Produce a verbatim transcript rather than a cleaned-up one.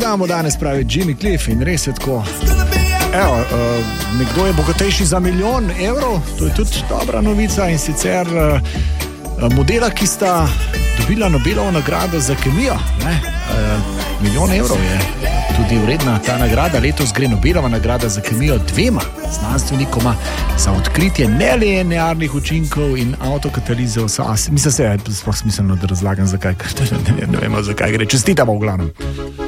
damo danes, pravi Jimmy Cliff in res je tako. Evo, uh, nekdo je bogatejši za milijon evrov, to je tudi dobra novica in sicer uh, modela, ki sta dobila Nobelovo nagrado za kemijo, ne? Uh, milijon evrov je tudi vredna ta nagrada. Letos gre Nobelova nagrada za kemijo dvema znanstvenikoma za odkritje nelinearnih učinkov in avtokatalize. Mislim se, sploh smiselno, da razlagam zakaj, ne, ne vemo zakaj gre. Čestitamo v glavnem.